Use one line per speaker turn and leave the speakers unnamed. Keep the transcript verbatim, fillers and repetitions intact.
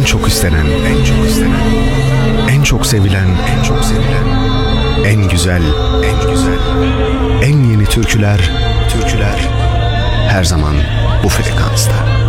çok istenen, en çok istenen, en çok sevilen, en çok sevilen, en güzel, en güzel, en yeni türküler, türküler her zaman bu frekansta.